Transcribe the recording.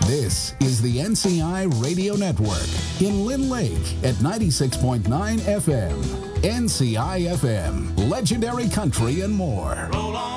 This is the NCI Radio Network in Lynn Lake at 96.9 FM. NCI FM, legendary country and more.